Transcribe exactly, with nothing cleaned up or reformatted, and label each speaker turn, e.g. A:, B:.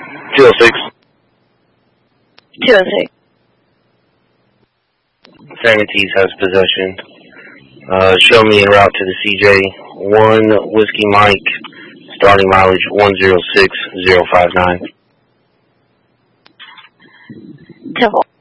A: two oh six.
B: two oh six.
A: Sanities has possession. Uh, show me en route to the C J. one Whiskey Mike, starting mileage one zero six zero five nine.
B: Temple.